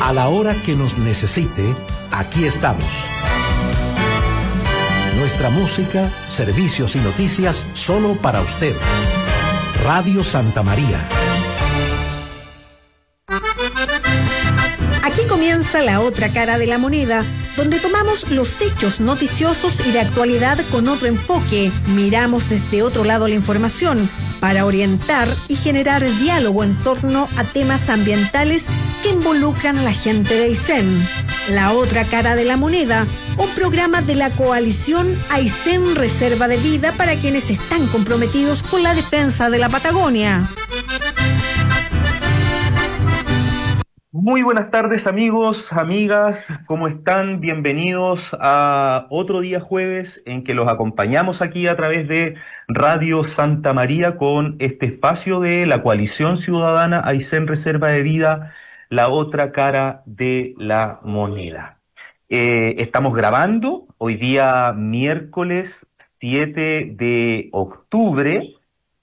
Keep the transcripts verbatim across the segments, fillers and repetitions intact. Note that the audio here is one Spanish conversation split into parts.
A la hora que nos necesite, aquí estamos. Nuestra música, servicios y noticias solo para usted. Radio Santa María. Aquí comienza La Otra Cara de la Moneda, donde tomamos los hechos noticiosos y de actualidad con otro enfoque. Miramos desde otro lado la información para orientar y generar diálogo en torno a temas ambientales que involucran a la gente de Aysén. La Otra Cara de la Moneda, un programa de la coalición Aysén Reserva de Vida para quienes están comprometidos con la defensa de la Patagonia. Muy buenas tardes, amigos, amigas, ¿cómo están? Bienvenidos a otro día jueves en que los acompañamos aquí a través de Radio Santa María con este espacio de la coalición ciudadana Aysén Reserva de Vida, La Otra Cara de la Moneda. Eh, estamos grabando hoy día miércoles siete de octubre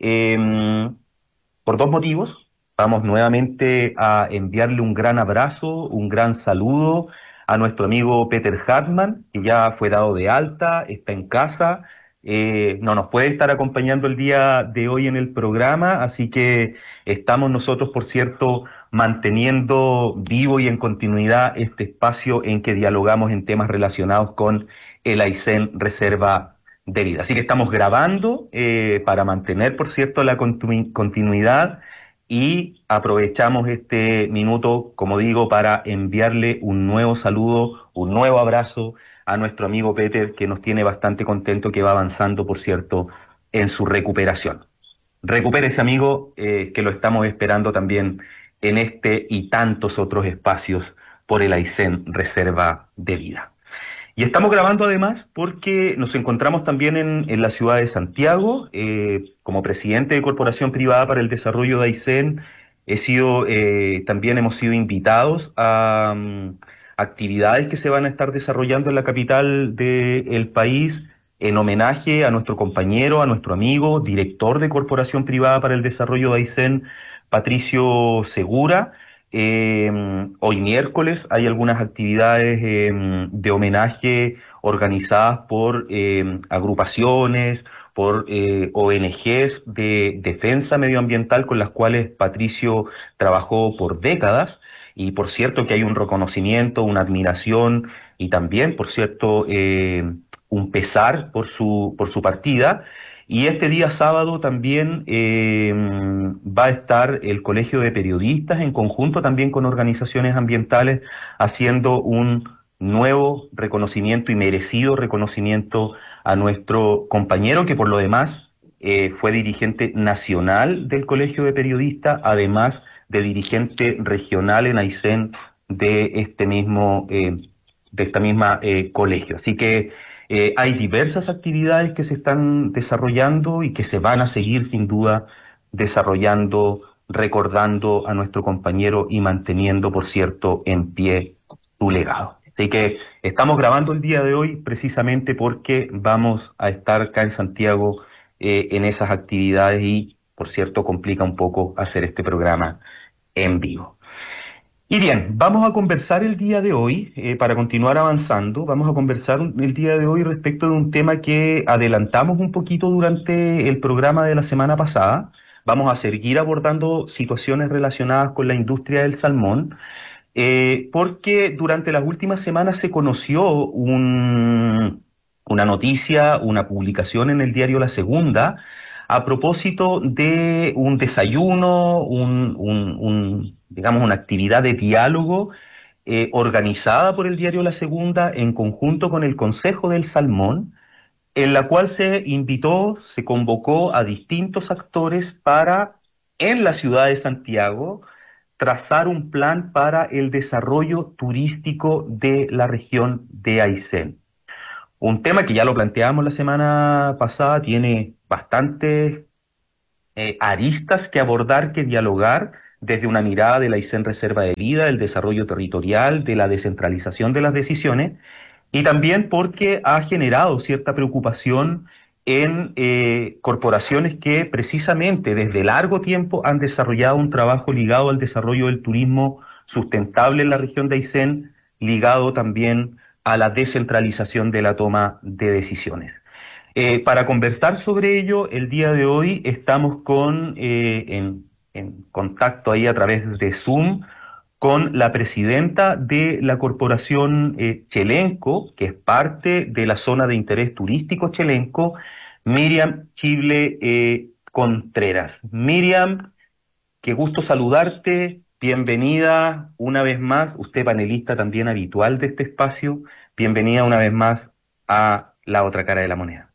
eh, por dos motivos. Vamos nuevamente a enviarle un gran abrazo, un gran saludo a nuestro amigo Peter Hartmann, que ya fue dado de alta, está en casa, eh, no nos puede estar acompañando el día de hoy en el programa, así que estamos nosotros, por cierto, manteniendo vivo y en continuidad este espacio en que dialogamos en temas relacionados con el Aysén Reserva de Vida. Así que estamos grabando eh, para mantener, por cierto, la continu- continuidad. Y aprovechamos este minuto, como digo, para enviarle un nuevo saludo, un nuevo abrazo a nuestro amigo Peter, que nos tiene bastante contento, que va avanzando, por cierto, en su recuperación. Recupérese, amigo, eh, que lo estamos esperando también en este y tantos otros espacios por el Aysén Reserva de Vida. Y estamos grabando además porque nos encontramos también en, en la ciudad de Santiago. Eh, como presidente de Corporación Privada para el Desarrollo de Aysén, he sido, eh, también hemos sido invitados a um, actividades que se van a estar desarrollando en la capital del país en homenaje a nuestro compañero, a nuestro amigo, director de Corporación Privada para el Desarrollo de Aysén, Patricio Segura. Eh, hoy miércoles hay algunas actividades eh, de homenaje organizadas por eh, agrupaciones, por eh, O N Ges de defensa medioambiental con las cuales Patricio trabajó por décadas, y por cierto que hay un reconocimiento, una admiración y también, por cierto, eh, un pesar por su, por su partida. Y este día sábado también eh, va a estar el Colegio de Periodistas en conjunto también con organizaciones ambientales haciendo un nuevo reconocimiento y merecido reconocimiento a nuestro compañero, que por lo demás eh, fue dirigente nacional del Colegio de Periodistas, además de dirigente regional en Aysén de este mismo, eh, de esta misma eh, colegio. Así que Eh, hay diversas actividades que se están desarrollando y que se van a seguir sin duda desarrollando, recordando a nuestro compañero y manteniendo, por cierto, en pie su legado. Así que estamos grabando el día de hoy precisamente porque vamos a estar acá en Santiago eh, en esas actividades y, por cierto, complica un poco hacer este programa en vivo. Y bien, vamos a conversar el día de hoy, eh, para continuar avanzando, vamos a conversar el día de hoy respecto de un tema que adelantamos un poquito durante el programa de la semana pasada. Vamos a seguir abordando situaciones relacionadas con la industria del salmón, eh, porque durante las últimas semanas se conoció un, una noticia, una publicación en el diario La Segunda, a propósito de un desayuno, un, un, un, digamos, una actividad de diálogo eh, organizada por el diario La Segunda en conjunto con el Consejo del Salmón, en la cual se invitó, se convocó a distintos actores para, en la ciudad de Santiago, trazar un plan para el desarrollo turístico de la región de Aysén. Un tema que ya lo planteamos la semana pasada, tiene bastantes eh, aristas que abordar, que dialogar, desde una mirada de la Aysén Reserva de Vida, del desarrollo territorial, de la descentralización de las decisiones, y también porque ha generado cierta preocupación en eh, corporaciones que precisamente desde largo tiempo han desarrollado un trabajo ligado al desarrollo del turismo sustentable en la región de Aysén, ligado también a la descentralización de la toma de decisiones. Eh, para conversar sobre ello, el día de hoy estamos con, eh, en, en contacto ahí a través de Zoom con la presidenta de la corporación eh, Chelenco, que es parte de la zona de interés turístico Chelenco, Miriam Chible eh, Contreras. Miriam, qué gusto saludarte, bienvenida una vez más, usted panelista también habitual de este espacio, bienvenida una vez más a La Otra Cara de la Moneda.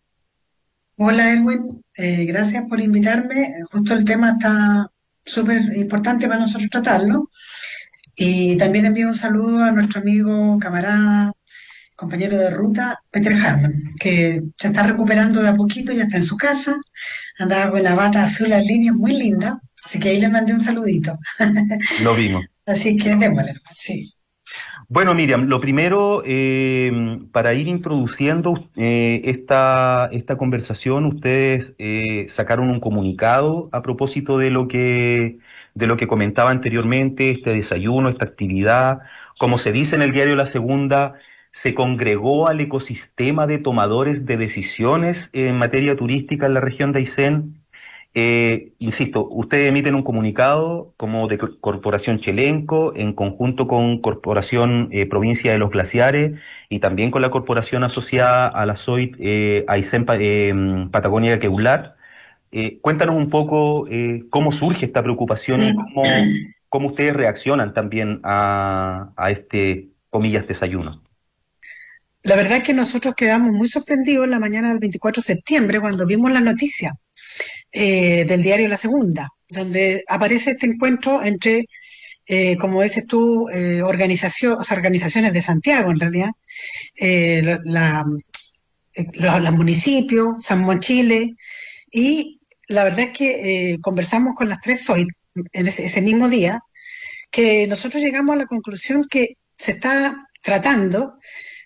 Hola Edwin, eh, gracias por invitarme. Justo el tema está súper importante para nosotros tratarlo. Y también envío un saludo a nuestro amigo, camarada, compañero de ruta, Peter Harman, que se está recuperando de a poquito, ya está en su casa, andaba con la bata azul en línea, muy linda, así que ahí le mandé un saludito. Lo vimos. Así que démosle, sí. Bueno, Miriam, lo primero, eh, para ir introduciendo eh, esta, esta conversación, ustedes eh, sacaron un comunicado a propósito de lo que, de lo que comentaba anteriormente, este desayuno, esta actividad. Como se dice en el diario La Segunda, se congregó al ecosistema de tomadores de decisiones en materia turística en la región de Aysén. Eh, insisto, ustedes emiten un comunicado como de Corporación Chelenco en conjunto con Corporación eh, Provincia de los Glaciares y también con la corporación asociada a la S O I T eh, Aysén eh, Patagonia Queular. Eh, cuéntanos un poco eh, cómo surge esta preocupación y cómo, cómo ustedes reaccionan también a, a este, comillas, desayuno. La verdad es que nosotros quedamos muy sorprendidos en la mañana del veinticuatro de septiembre cuando vimos la noticia Eh, del diario La Segunda, donde aparece este encuentro entre, eh, como dices tú, eh, organización, o sea, organizaciones de Santiago, en realidad, eh, la, la, eh, los, los municipios, San Juan Chile, y la verdad es que eh, conversamos con las tres S O I en ese, ese mismo día, que nosotros llegamos a la conclusión que se está tratando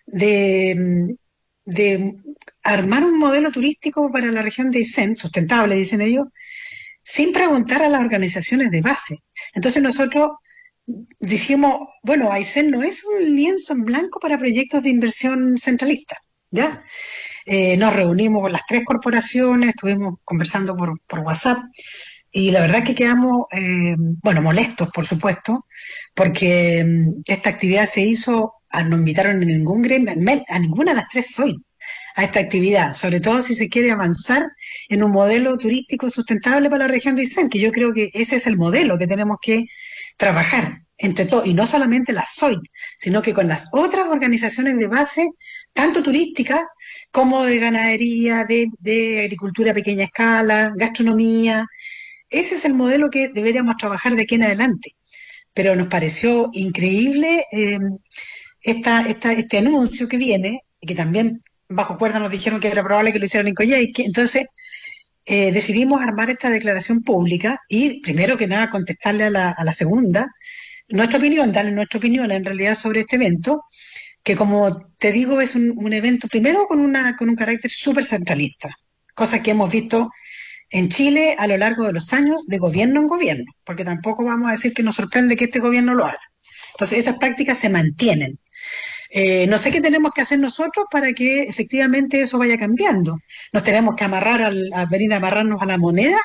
de, de armar un modelo turístico para la región de Aysén, sustentable, dicen ellos, sin preguntar a las organizaciones de base. Entonces nosotros dijimos, bueno, Aysén no es un lienzo en blanco para proyectos de inversión centralista, ¿ya? Eh, nos reunimos con las tres corporaciones, estuvimos conversando por, por WhatsApp, y la verdad es que quedamos, eh, bueno, molestos, por supuesto, porque um, esta actividad se hizo, a, no invitaron a ningún gremio, a ninguna de las tres S O I a esta actividad, sobre todo si se quiere avanzar en un modelo turístico sustentable para la región de Aysén, que yo creo que ese es el modelo que tenemos que trabajar entre todos, y no solamente la S O I, sino que con las otras organizaciones de base, tanto turísticas como de ganadería, de, de agricultura a pequeña escala, gastronomía. Ese es el modelo que deberíamos trabajar de aquí en adelante. Pero nos pareció increíble eh, esta, esta, este anuncio que viene, y que también bajo cuerda nos dijeron que era probable que lo hicieran en Coyhaique. Entonces eh, decidimos armar esta declaración pública y, primero que nada, contestarle a la, a la segunda nuestra opinión, darle nuestra opinión en realidad sobre este evento, que como te digo es un, un evento primero con, una, con un carácter súper centralista, cosa que hemos visto en Chile a lo largo de los años de gobierno en gobierno, porque tampoco vamos a decir que nos sorprende que este gobierno lo haga. Entonces esas prácticas se mantienen. Eh, no sé qué tenemos que hacer nosotros para que efectivamente eso vaya cambiando. ¿Nos tenemos que amarrar al, a venir a amarrarnos a la moneda?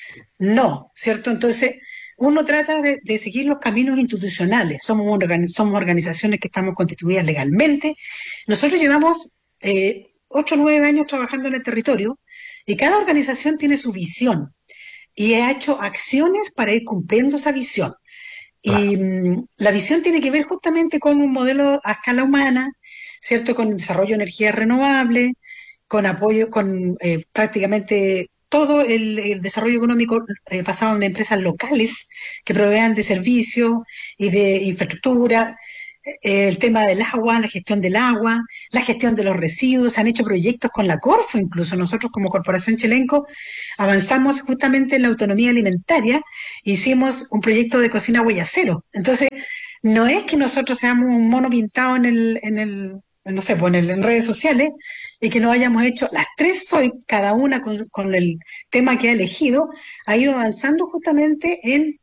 No, ¿cierto? Entonces uno trata de, de seguir los caminos institucionales. Somos, un, somos organizaciones que estamos constituidas legalmente. Nosotros llevamos eh, ocho o nueve años trabajando en el territorio y cada organización tiene su visión y ha hecho acciones para ir cumpliendo esa visión. Y um, la visión tiene que ver justamente con un modelo a escala humana, ¿cierto? Con el desarrollo de energías renovables, con apoyo, con eh, prácticamente todo el, el desarrollo económico eh, basado en empresas locales que provean de servicios y de infraestructura, eh, el tema del agua, la gestión del agua, la gestión de los residuos. Se han hecho proyectos con la Corfo, incluso nosotros como Corporación Chelenco avanzamos justamente en la autonomía alimentaria, hicimos un proyecto de cocina huella cero. Entonces, no es que nosotros seamos un mono pintado en el, en el no sé, pues en, el, en redes sociales, y que no hayamos hecho las tres S O I, cada una con, con el tema que ha elegido, ha ido avanzando justamente en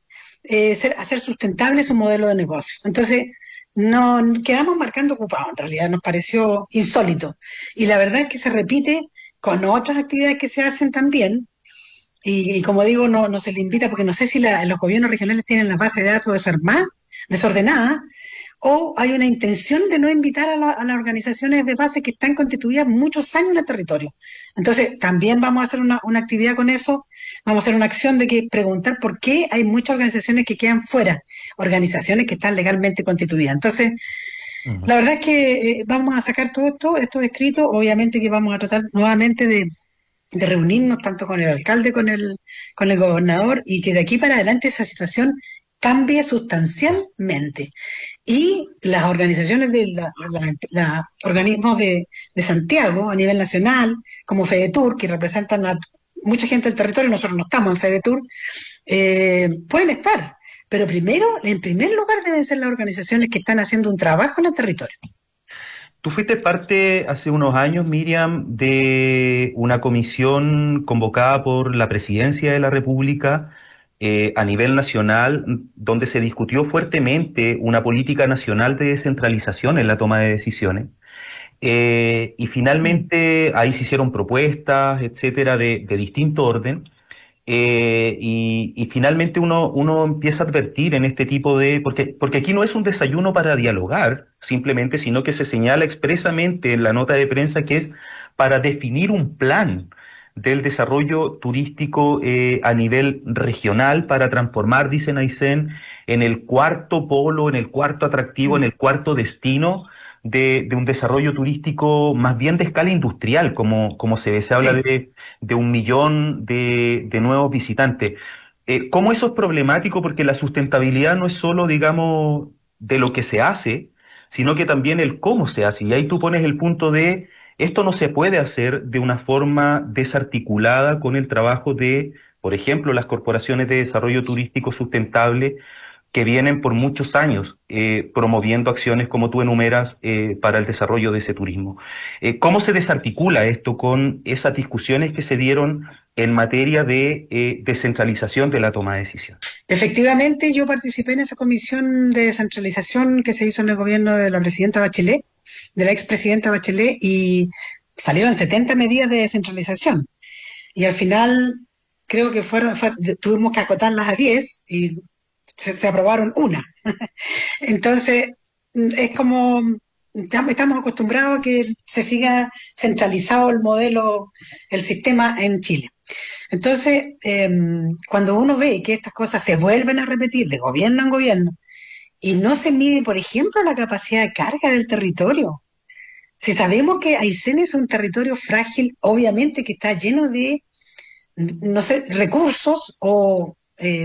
eh, ser, hacer sustentable su modelo de negocio. Entonces, no quedamos marcando ocupado, en realidad nos pareció insólito. Y la verdad es que se repite con otras actividades que se hacen también. Y, y como digo, no, no se le invita porque no sé si la, los gobiernos regionales tienen la base de datos desarmada, desordenada, o hay una intención de no invitar a, la, a las organizaciones de base que están constituidas muchos años en el territorio. Entonces, también vamos a hacer una, una actividad con eso, vamos a hacer una acción de que preguntar por qué hay muchas organizaciones que quedan fuera, organizaciones que están legalmente constituidas. Entonces, Ujú. la verdad es que eh, vamos a sacar todo esto, esto escrito, obviamente que vamos a tratar nuevamente de de reunirnos tanto con el alcalde, con el, con el gobernador, y que de aquí para adelante esa situación cambie sustancialmente. Y las organizaciones de la, la- la- organismos de, de Santiago a nivel nacional, como FEDETUR, que representan a mucha gente del territorio, nosotros no estamos en FEDETUR, eh, pueden estar. Pero primero, en primer lugar, deben ser las organizaciones que están haciendo un trabajo en el territorio. Tú fuiste parte hace unos años, Miriam, de una comisión convocada por la Presidencia de la República eh, a nivel nacional, donde se discutió fuertemente una política nacional de descentralización en la toma de decisiones. Eh, y Mm. finalmente ahí se hicieron propuestas, etcétera, de, de distinto orden. Eh, y, y finalmente uno, uno empieza a advertir en este tipo de, porque, porque aquí no es un desayuno para dialogar simplemente, sino que se señala expresamente en la nota de prensa que es para definir un plan del desarrollo turístico eh, a nivel regional para transformar, dicen Aysén, en el cuarto polo, en el cuarto atractivo, en Mm. el cuarto destino de, de un desarrollo turístico más bien de escala industrial, como, como se ve, se habla Sí. de de un millón de, de nuevos visitantes. Eh, ¿cómo eso es problemático? Porque la sustentabilidad no es solo, digamos, de lo que se hace, sino que también el cómo se hace. Y ahí tú pones el punto de, esto no se puede hacer de una forma desarticulada con el trabajo de, por ejemplo, las corporaciones de desarrollo turístico sustentable que vienen por muchos años eh, promoviendo acciones como tú enumeras eh, para el desarrollo de ese turismo. Eh, ¿cómo se desarticula esto con esas discusiones que se dieron en materia de eh, descentralización de la toma de decisiones? Efectivamente, yo participé en esa comisión de descentralización que se hizo en el gobierno de la presidenta Bachelet, de la expresidenta Bachelet, y salieron setenta medidas de descentralización. Y al final creo que fueron, fue- tuvimos que acotarlas a diez y se, se aprobaron una. Entonces, mm, es como, ya estamos acostumbrados a que se siga centralizado el modelo, el sistema en Chile. Entonces, eh, cuando uno ve que estas cosas se vuelven a repetir de gobierno en gobierno y no se mide, por ejemplo, la capacidad de carga del territorio. Si sabemos que Aysén es un territorio frágil, obviamente que está lleno de, no sé, recursos o eh,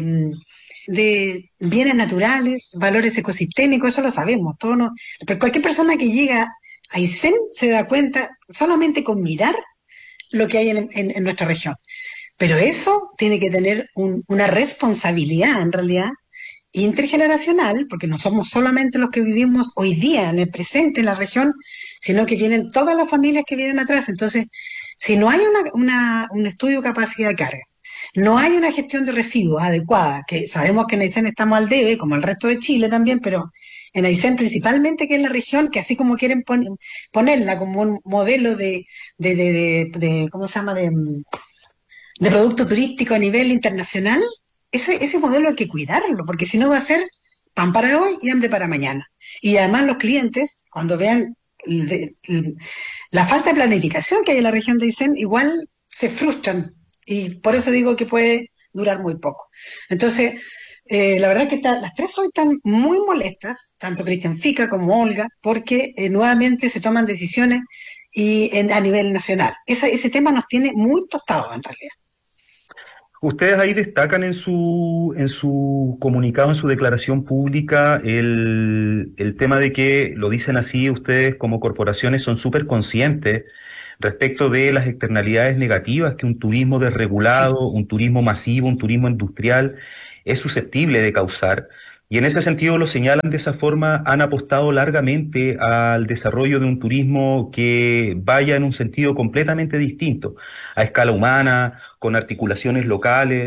de bienes naturales, valores ecosistémicos, eso lo sabemos. Todo no, pero cualquier persona que llega a Aysén se da cuenta solamente con mirar lo que hay en, en, en nuestra región. Pero eso tiene que tener un, una responsabilidad, en realidad, intergeneracional, porque no somos solamente los que vivimos hoy día, en el presente, en la región, sino que vienen todas las familias que vienen atrás. Entonces, si no hay una, una, un estudio de capacidad de carga, no hay una gestión de residuos adecuada, que sabemos que en Aysén estamos al debe, como el resto de Chile también, pero en Aysén principalmente, que es la región que así como quieren pon, ponerla como un modelo de, de, de, de, de ¿cómo se llama?, de de producto turístico a nivel internacional, ese, ese modelo hay que cuidarlo, porque si no va a ser pan para hoy y hambre para mañana. Y además los clientes, cuando vean de, de, la falta de planificación que hay en la región de Aysén, igual se frustran. Y por eso digo que puede durar muy poco. Entonces, eh, la verdad es que está, las tres hoy están muy molestas, tanto Cristian Fica como Olga, porque eh, nuevamente se toman decisiones y en, a nivel nacional. Ese, ese tema nos tiene muy tostados en realidad. Ustedes ahí destacan en su, en su comunicado, en su declaración pública, el, el tema de que, lo dicen así, ustedes como corporaciones son súper conscientes respecto de las externalidades negativas que un turismo Sí. desregulado, un turismo masivo, un turismo industrial es susceptible de causar. Y en ese sentido lo señalan de esa forma, han apostado largamente al desarrollo de un turismo que vaya en un sentido completamente distinto, a escala humana, con articulaciones locales,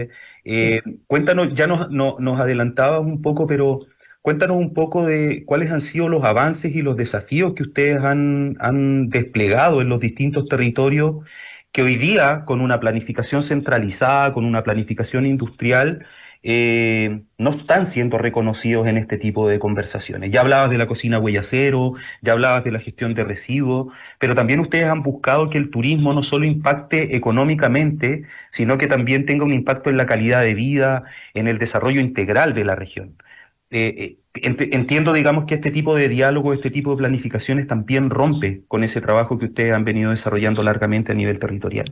Eh, cuéntanos, ya nos, no- nos adelantabas un poco, pero cuéntanos un poco de cuáles han sido los avances y los desafíos que ustedes han, han desplegado en los distintos territorios que hoy día, con una planificación centralizada, con una planificación industrial, eh, no están siendo reconocidos en este tipo de conversaciones. Ya hablabas de la cocina huella cero, ya hablabas de la gestión de residuos, pero también ustedes han buscado que el turismo no solo impacte económicamente, sino que también tenga un impacto en la calidad de vida, en el desarrollo integral de la región. Eh, eh, ent- entiendo, digamos, que este tipo de diálogo, este tipo de planificaciones también rompe con ese trabajo que ustedes han venido desarrollando largamente a nivel territorial.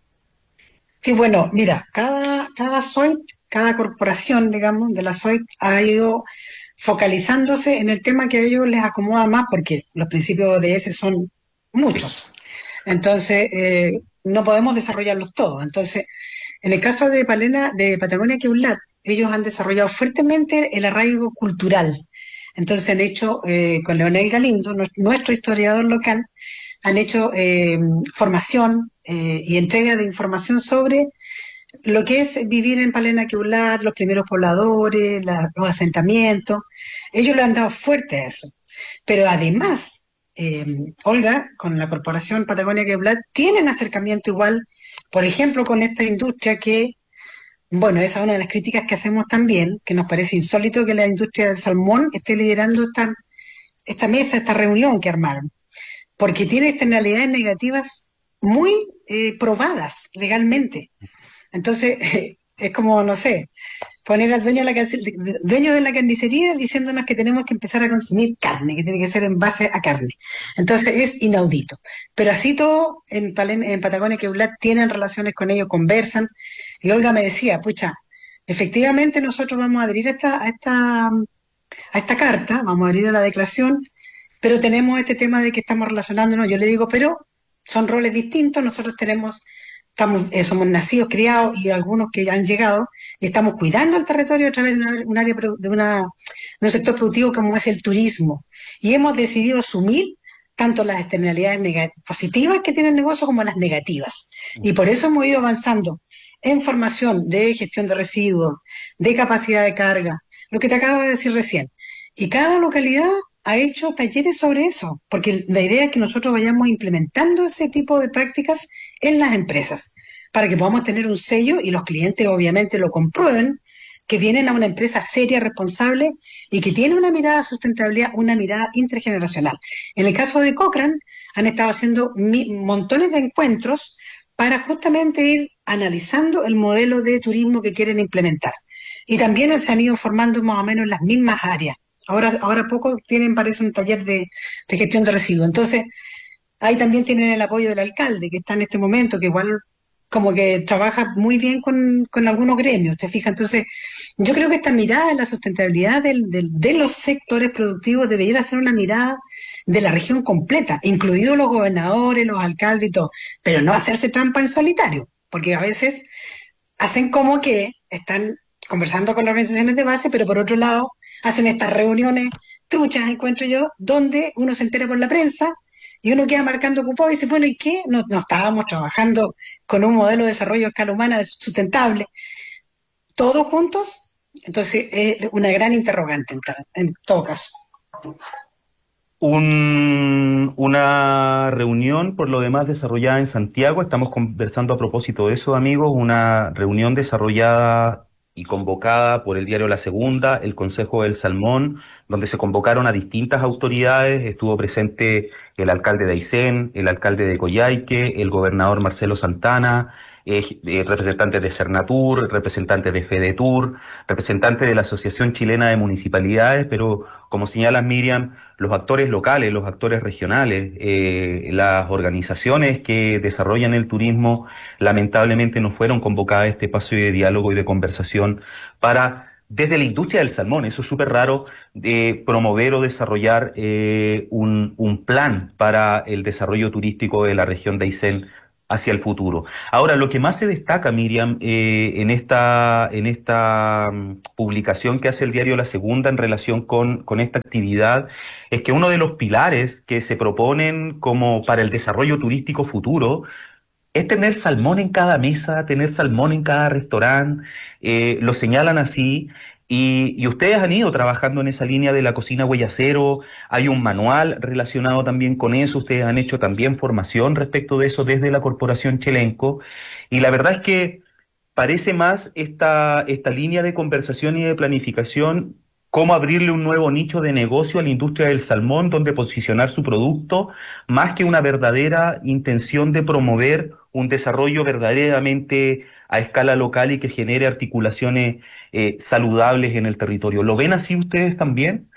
Sí, bueno, mira, cada, cada S O I T, cada corporación, digamos, de la S O I T ha ido focalizándose en el tema que a ellos les acomoda más, porque los principios O D S son Sí. muchos. Entonces, eh, no podemos desarrollarlos todos. Entonces, en el caso de Palena, de Patagonia Queulat, ellos han desarrollado fuertemente el arraigo cultural. Entonces han hecho, eh, con Leonel Galindo, nues- nuestro historiador local, han hecho eh, formación eh, y entrega de información sobre lo que es vivir en Palena Queulat, los primeros pobladores, la- los asentamientos. Ellos le han dado fuerte a eso. Pero además, eh, Olga, con la Corporación Patagonia Queulat, tienen acercamiento igual, por ejemplo, con esta industria que, bueno, esa es una de las críticas que hacemos también, que nos parece insólito que la industria del salmón esté liderando esta, esta mesa, esta reunión que armaron, porque tiene externalidades negativas muy eh, probadas legalmente. Entonces, es como, no sé, poner al dueño de, la, ca- dueño de la carnicería diciéndonos que tenemos que empezar a consumir carne, que tiene que ser en base a carne. Entonces, es inaudito. Pero así todo, en, Palen- en Patagonia Queulat tienen relaciones con ellos, conversan. Y Olga me decía, pucha, efectivamente nosotros vamos a adherir a esta, a esta, a esta carta, vamos a adherir a la declaración, pero tenemos este tema de que estamos relacionándonos. Yo le digo, pero son roles distintos, nosotros tenemos, estamos, eh, somos nacidos, criados y algunos que han llegado, y estamos cuidando el territorio a través de, una, un área, produ- de, una, de un sector productivo como es el turismo. Y hemos decidido asumir tanto las externalidades nega- positivas que tiene el negocio como las negativas. Y por eso hemos ido avanzando en formación de gestión de residuos, de capacidad de carga, lo que te acabo de decir recién. Y cada localidad ha hecho talleres sobre eso, porque la idea es que nosotros vayamos implementando ese tipo de prácticas en las empresas, para que podamos tener un sello y los clientes obviamente lo comprueben, que vienen a una empresa seria, responsable y que tiene una mirada a sustentabilidad, una mirada intergeneracional. En el caso de Cochrane, han estado haciendo mi- montones de encuentros para justamente ir analizando el modelo de turismo que quieren implementar. Y también se han ido formando más o menos en las mismas áreas. Ahora, ahora poco tienen, parece, un taller de, de gestión de residuos. Entonces, ahí también tienen el apoyo del alcalde, que está en este momento, que igual como que trabaja muy bien con, con algunos gremios, ¿te fijas? Entonces, yo creo que esta mirada en la sustentabilidad del, del- de los sectores productivos debería ser una mirada de la región completa, incluidos los gobernadores, los alcaldes y todo, pero no hacerse trampa en solitario, porque a veces hacen como que están conversando con las organizaciones de base, pero por otro lado hacen estas reuniones truchas, encuentro yo, donde uno se entera por la prensa y uno queda marcando ocupado y dice, bueno, ¿y qué? No, no estábamos trabajando con un modelo de desarrollo a escala humana sustentable, todos juntos. Entonces es una gran interrogante en, ta- en todo caso. Un- una reunión, por lo demás, desarrollada en Santiago. Estamos conversando a propósito de eso, amigos. Una reunión desarrollada y convocada por el diario La Segunda, el Consejo del Salmón, donde se convocaron a distintas autoridades. Estuvo presente el alcalde de Aysén, el alcalde de Coyhaique, el gobernador Marcelo Santana, eh, eh, representantes de Cernatur, representantes de Fedetur, representantes de la Asociación Chilena de Municipalidades, pero como señala Miriam, los actores locales, los actores regionales, eh, las organizaciones que desarrollan el turismo, lamentablemente no fueron convocadas a este espacio de diálogo y de conversación para, desde la industria del salmón, eso es súper raro, de promover o desarrollar eh, un, un plan para el desarrollo turístico de la región de Aysén hacia el futuro. Ahora, lo que más se destaca, Miriam, eh, en esta, en esta mm, publicación que hace el diario La Segunda en relación con, con esta actividad, es que uno de los pilares que se proponen como para el desarrollo turístico futuro es tener salmón en cada mesa, tener salmón en cada restaurante, eh, lo señalan así, y, y ustedes han ido trabajando en esa línea de la cocina huella cero, hay un manual relacionado también con eso, ustedes han hecho también formación respecto de eso desde la Corporación Chelenco, y la verdad es que parece más esta, esta línea de conversación y de planificación, cómo abrirle un nuevo nicho de negocio a la industria del salmón, donde posicionar su producto, más que una verdadera intención de promover un desarrollo verdaderamente a escala local y que genere articulaciones eh, saludables en el territorio. ¿Lo ven así ustedes también?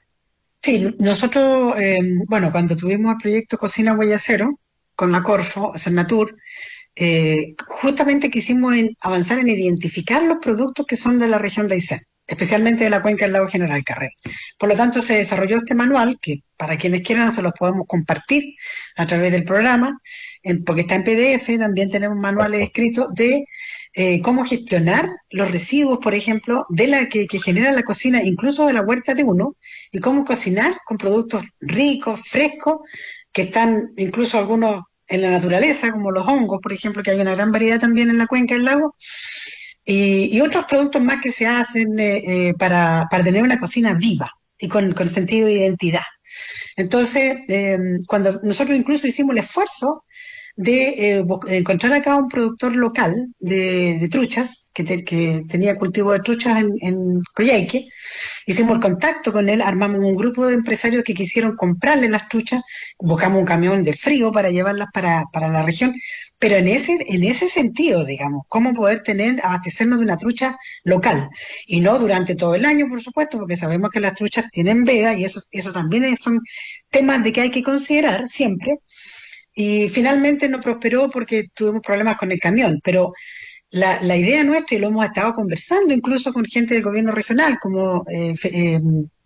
Sí, nosotros, eh, bueno, cuando tuvimos el proyecto Cocina Huella Cero, con la Corfo, Cernatur, eh, justamente quisimos en- avanzar en identificar los productos que son de la región de Aysén, especialmente de la cuenca del lago General Carré. Por lo tanto, se desarrolló este manual, que para quienes quieran se los podemos compartir a través del programa, en- porque está en P D F, también tenemos manuales escritos de eh, cómo gestionar los residuos, por ejemplo, de la que, que genera la cocina, incluso de la huerta de uno, y cómo cocinar con productos ricos, frescos, que están incluso algunos en la naturaleza, como los hongos, por ejemplo, que hay una gran variedad también en la cuenca del lago, y, y otros productos más que se hacen eh, eh, para, para tener una cocina viva y con, con sentido de identidad. Entonces, eh, cuando nosotros incluso hicimos el esfuerzo de eh, encontrar acá un productor local de, de truchas, que, te, que, tenía cultivo de truchas en, en Coyhaique, hicimos el contacto con él, armamos un grupo de empresarios que quisieron comprarle las truchas, buscamos un camión de frío para llevarlas para, para la región, pero en ese, en ese sentido, digamos, cómo poder tener, abastecernos de una trucha local, y no durante todo el año, por supuesto, porque sabemos que las truchas tienen veda, y eso, eso también es, son temas de que hay que considerar siempre, y finalmente no prosperó porque tuvimos problemas con el camión, pero la, la idea nuestra, y lo hemos estado conversando incluso con gente del gobierno regional, como eh, eh,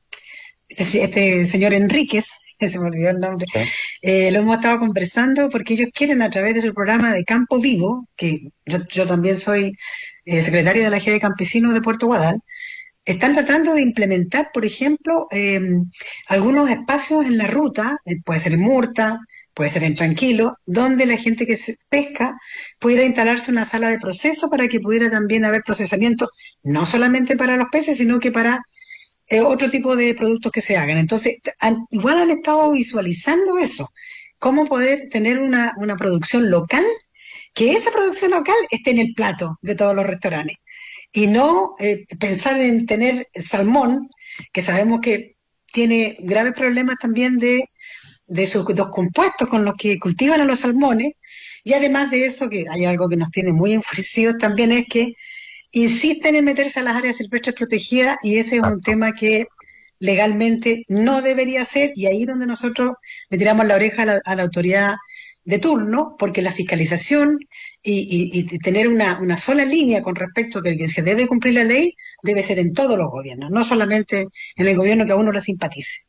este, este señor Enríquez, se me olvidó el nombre, Sí. eh, lo hemos estado conversando porque ellos quieren, a través de su programa de Campo Vivo, que yo, yo también soy eh, secretaria de la G de Campesinos de Puerto Guadal, están tratando de implementar, por ejemplo, eh, algunos espacios en la ruta, eh, puede ser en Murta, puede ser en Tranquilo, donde la gente que se pesca pudiera instalarse una sala de proceso para que pudiera también haber procesamiento, no solamente para los peces, sino que para eh, otro tipo de productos que se hagan. Entonces, han- igual han estado visualizando eso, cómo poder tener una, una producción local, que esa producción local esté en el plato de todos los restaurantes y no eh, pensar en tener salmón, que sabemos que tiene graves problemas también de, de sus dos compuestos con los que cultivan a los salmones, y además de eso, que hay algo que nos tiene muy enfurecidos también, es que insisten en meterse a las áreas silvestres protegidas, y ese es un Exacto. tema que legalmente no debería ser, y ahí donde nosotros le tiramos la oreja a la, a la autoridad de turno, porque la fiscalización y, y, y tener una, una, sola línea con respecto a que se debe cumplir la ley debe ser en todos los gobiernos, no solamente en el gobierno que a uno le simpatice.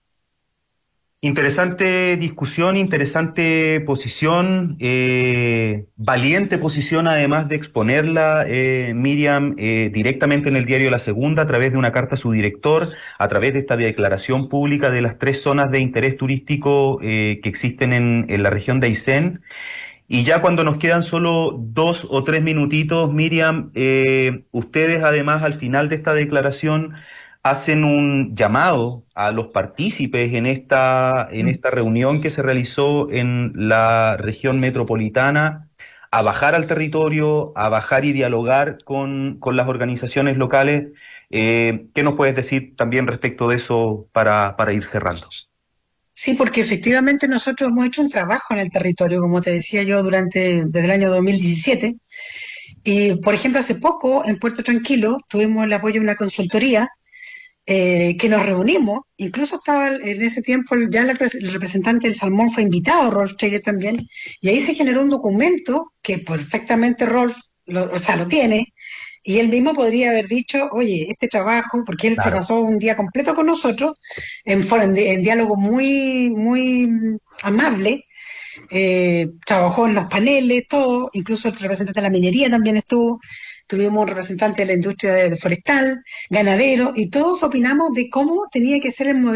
Interesante discusión, interesante posición, eh, valiente posición además de exponerla, eh, Miriam, eh, directamente en el diario La Segunda a través de una carta a su director, a través de esta declaración pública de las tres zonas de interés turístico eh, que existen en, en la región de Aysén. Y ya cuando nos quedan solo dos o tres minutitos, Miriam, eh, ustedes además al final de esta declaración hacen un llamado a los partícipes en esta, en esta reunión que se realizó en la región metropolitana a bajar al territorio, a bajar y dialogar con, con las organizaciones locales. Eh, ¿qué nos puedes decir también respecto de eso para, para ir cerrando? Sí, porque efectivamente nosotros hemos hecho un trabajo en el territorio, como te decía yo, durante desde el año dos mil diecisiete. Y, por ejemplo, hace poco en Puerto Tranquilo tuvimos el apoyo de una consultoría eh, que nos reunimos. Incluso estaba en ese tiempo ya el, el representante del Salmón fue invitado, Rolf Traeger también, y ahí se generó un documento que perfectamente Rolf lo, o sea, lo tiene, y él mismo podría haber dicho, oye, este trabajo, porque él se Claro. pasó un día completo con nosotros, en, en, en diálogo muy, muy amable, eh, trabajó en los paneles, todo, incluso el representante de la minería también estuvo, tuvimos un representante de la industria forestal, ganadero, y todos opinamos de cómo tenía que ser el modelo